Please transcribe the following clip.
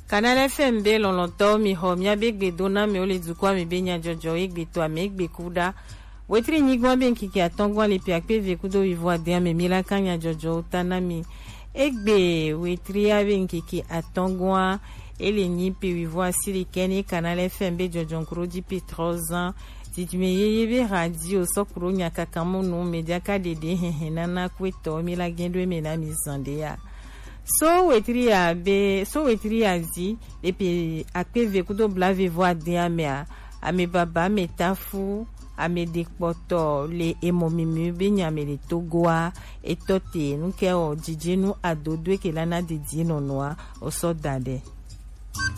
Canal FM be lolonto mi ho mi abegbe dona mi ole dukwa mi benya jojo egbe to ame egbe kuda wetri nyigwa ben kiki atongwa le piakpe ve kudo ivo ade me mila kanya jojo tanami egbe wetri aben kiki atongwa ele nyipi vivo asiri keni Canal FM be jojo nkuro di Petroza Tijme yebe radio sokuro nyaka kamono media ka dede nana kweto mila gendwe mena mizande ya so wetri azi epi akpe ve kudo blave voix de amea ame baba metafu ame dekpoto le emomimi be nyame le togoa etote nuke o jijenu adodwe kelana de dino noa o so dade